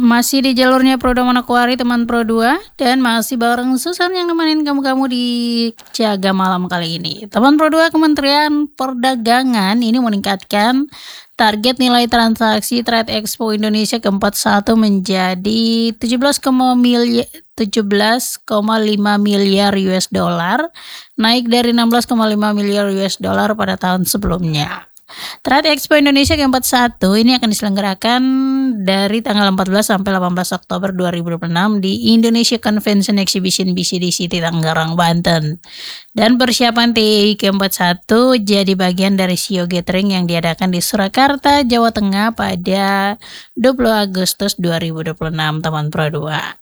Masih di jalurnya Pro2 Manokwari teman Pro2 dan masih bareng Susan yang nemenin kamu-kamu di Jaga Malam kali ini. Teman Pro2, Kementerian Perdagangan ini meningkatkan target nilai transaksi Trade Expo Indonesia ke-41 menjadi 17,5 miliar US dollar, naik dari 16,5 miliar US dollar pada tahun sebelumnya. Trade Expo Indonesia ke-41 ini akan diselenggarakan dari tanggal 14 sampai 18 Oktober 2026 di Indonesia Convention Exhibition BCD City Tangerang, Banten. Dan persiapan TEI ke-41 jadi bagian dari CEO Gathering yang diadakan di Surakarta, Jawa Tengah pada 20 Agustus 2026, teman Pro2.